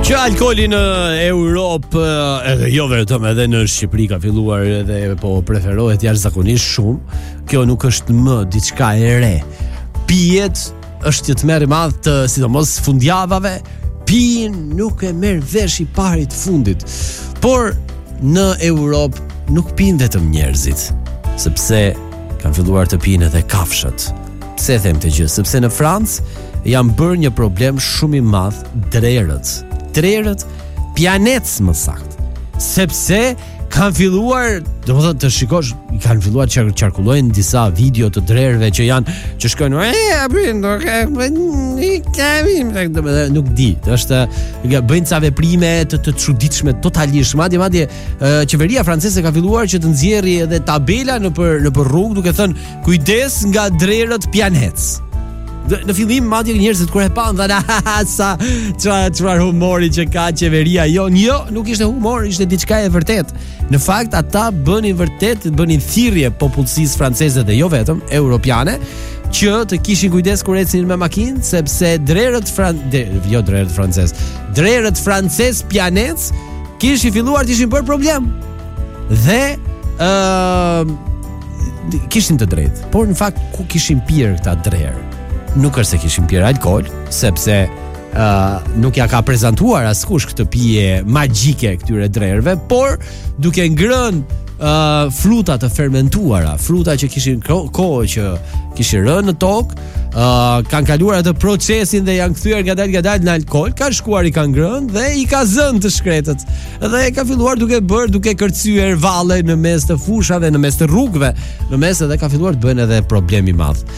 Që alkooli në Europë, edhe jo vetëm, edhe në Shqipëri ka filluar edhe po preferohet jashtëzakonisht shumë. Kjo nuk është më diçka e re. Pijet është që të merr i madh të sidomos fundjavave, pijen nuk e merr vesh i pari të fundit. Por në Europë nuk pinë vetëm njerëzit, sepse kanë filluar të pinë edhe kafshët. Pse them këtë gjë? Sepse në Francë janë bërë një problem shumë i madh drerët. Drerët pianec më saktë, sepse kanë filluar, domethënë të shikosh, kanë filluar të qarkullojnë disa video të drerëve që shkojnë nuk di, është bëjnë ca veprime të çuditshme totalisht. Madje qeveria franceze ka filluar që të nxjerrë edhe tabela nëpër rrugë duke thënë kujdes nga drerët pianec. Në fillim madje njerëzit kur e pan thanë sa çfarë humori që ka qeveria jon. Jo, nuk ishte humor, ishte diçka e vërtet. Në fakt ata bënin thirrje popullsisë franceze dhe jo vetëm europiane që të kishin kujdes kur ecin me makinë, sepse drerët francez pianec kishin filluar të ishin bërë problem. Dhe kishin të drejtë, por në fakt ku kishin pirë këta drerë? Nuk është se kishin pirë alkool, sepse nuk ja ka prezantuar askush këtë pije magjike këtyre drerëve, por duke ngrënë fruta të fermentuara, fruta që kishin kohë që kishin rënë në tokë, kanë kaluar atë procesin dhe janë kthyer ngadalë në alkool, kanë shkuar i kanë ngrënë dhe i ka zënë të shkretët. Dhe ka filluar duke kërcyer valle në mes të fushave, në mes të rrugëve, në mes edhe ka filluar të bëjnë edhe problem i madh.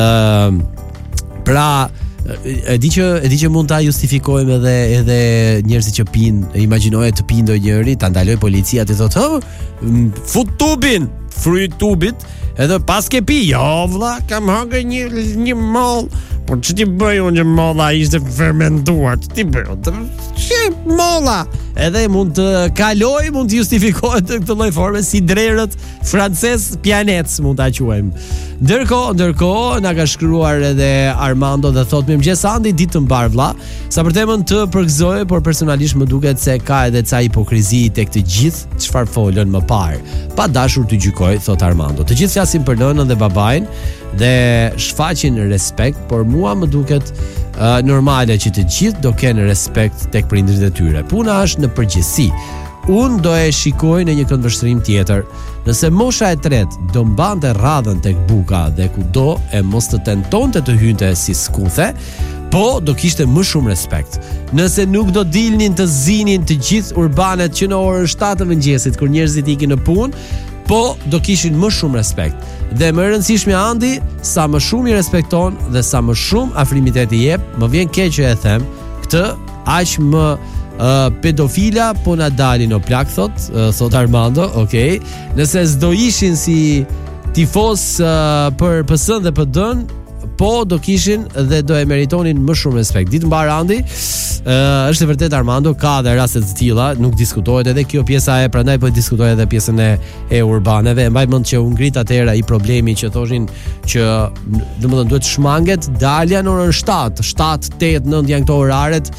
Pra, e di që mund ta justifikojmë edhe njerëzit që pinë, imagjinoje të pinë ndonjëri, ta ndaloj policia të thotë, fut tubin, fryt tubit, edhe pas ke pi, jo vlla, kam hangër një moll, por që ti bëj unë që molla ishte fermentuar, që ti bëj që molla, edhe mund të kaloj, mund të justifikohet të këtë lloj forme si drerët francez pianec mund ta quajmë. Ndërkohë na ka shkruar edhe Armando dhe thotë mirëmëngjes Andi, ditë të mbar vlla. Sa për temën të përgëzoj, por personalisht më duket se ka edhe ca hipokrizi tek të gjithë çfarë folën më parë. Pa dashur të gjykoj, thot Armando. Të gjithë flasin për nënën dhe babain dhe shfaqin respekt, por mua më duket normale që të gjithë do kenë respekt tek prindërit e tyre. Puna është në përgjithësi. Unë do e shikoj në një këndvështrim tjetër. Nëse mosha e tretë do mbante radhën tek buka dhe kudo e mos të tentonte të hynte si skuthe, po do kishte më shumë respekt. Nëse nuk do dilnin të zinin të gjithë urbanet që në orën 7 të mëngjesit kur njerëzit ikin në punë, po do kishin më shumë respekt. Dhe më e rëndësishme Andi, sa më shumë i respekton dhe sa më shumë afrimitet i jep, më vjen keq që e them këtë, aq më pedofila po na dalin o plak, thot Armando. Okay. Nëse s'do ishin si tifos për PS-n dhe PD-n, po do kishin dhe do e meritonin më shumë respekt. Ditë mbar Andi, është e vërtet Armando, ka dhe raste të tilla, nuk diskutohet edhe kjo pjesa e, prandaj po diskutohet edhe pjesën e urbaneve. Mbaj mend që u ngrit atëra i problemi që thoshin që domethënë duhet shmanget dalja në orën 7, 8, 9 janë këto oraret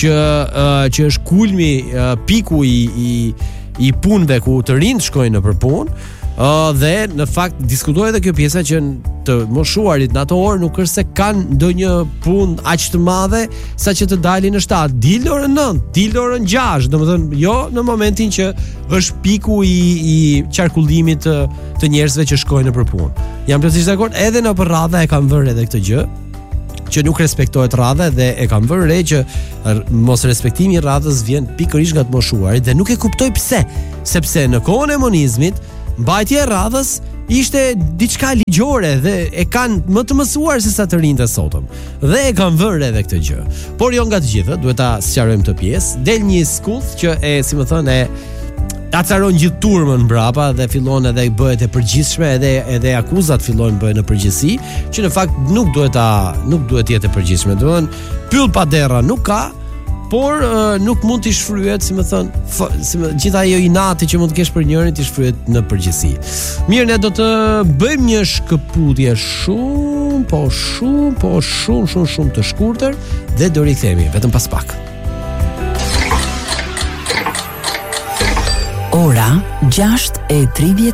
që është kulmi, piku i punëve ku të rinj shkojnë në përpunë. Dhe në fakt diskutohet edhe kjo pjesa që të moshuarit në ato orë nuk është se kanë ndonjë punë aq të madhe sa që të dalin në 7, dil orën 9, dil orën 6, domethënë jo në momentin që është piku i qarkullimit të njerëzve që shkojnë në punë. Jam plotësisht dakord, edhe në radha e kanë vënë edhe këtë gjë që nuk respektohet radha dhe e kam vënë re që mos respektimi i radhës vjen pikërisht nga të moshuarit dhe nuk e kuptoj pse, sepse në kohën e monizmit mbajtja e radhës ishte diçka ligjore dhe e kanë më të mësuar se sa të rinjtë sotëm. Dhe e kanë vënë edhe këtë gjë. Por jo nga të gjithë, duhet ta sqarojmë këtë pjesë. Del një skull që si më thënë ta caron gjithë turmën mbrapa dhe fillon edhe bëhet e përgjithshme, edhe akuzat fillojnë bëhen në përgjithësi, që në fakt nuk duhet të jetë e përgjithshme. Do të thonë pyll pa derra nuk ka, por nuk mund t'i shfryhet, si më thënë, gjitha ajo inati që mund të kesh për njërin t'i shfryhet në përgjithësi. Mirë, ne do të bëjmë një shkëputje shumë të shkurtër dhe do rikthehemi vetëm pas pak. Ora 6:30